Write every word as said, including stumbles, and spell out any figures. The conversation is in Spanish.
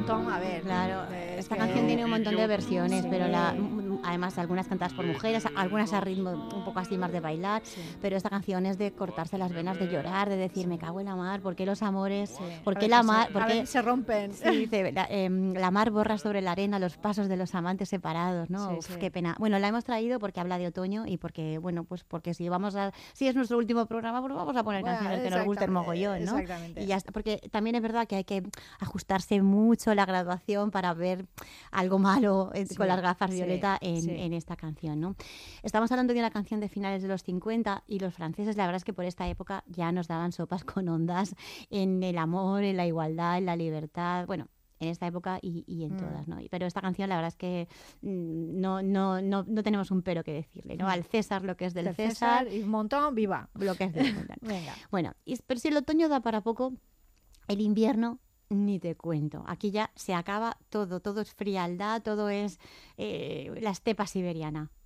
Tom, a ver. Claro, es esta que- canción tiene un montón de versiones, Sí. pero la, además algunas cantadas por mujeres, algunas a ritmo un poco así más de bailar, Sí. pero esta canción es de cortarse las venas, de llorar, de decir, me cago en la mar, ¿por qué los amores? Sí. ¿Por A qué veces la se- mar? A ¿Por qué? veces se rompen. Sí, dice, la, em, la mar borra sobre la arena los pasos de los amantes separados, ¿no? Sí, Uf, sí. qué pena. Bueno, la hemos traído porque habla de otoño y porque, bueno, pues porque si vamos a, si es nuestro último programa, pues vamos a poner Bueno, canciones que nos gusten exactamente, mogollón, ¿no? exactamente. Y ya está, porque también es verdad que hay que ajustarse mucho la graduación para ver algo malo eh, Sí, con las gafas sí, violeta en, sí. en esta canción, ¿no? Estamos hablando de una canción de finales de los cincuenta y los franceses, la verdad es que por esta época ya nos daban sopas con ondas en el amor, en la igualdad, en la libertad, bueno, en esta época y, y en Mm. todas, ¿no? Y- Pero esta canción la verdad es que mm, no, no, no, no tenemos un pero que decirle, ¿no? Mm. Al César lo que es del Del César, y un montón, viva. lo que es del César. Venga. Bueno, y- pero si el otoño da para poco, el invierno ni te cuento. Aquí ya se acaba todo, todo es frialdad, todo es eh, la estepa siberiana.